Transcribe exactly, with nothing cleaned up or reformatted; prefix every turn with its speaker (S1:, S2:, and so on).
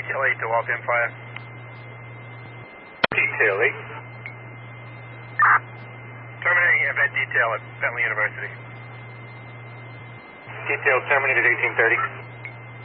S1: Detail eight to Walton Fire.
S2: Detail eight.
S1: Terminating event detail at Bentley University.
S2: Detail terminated eighteen thirty.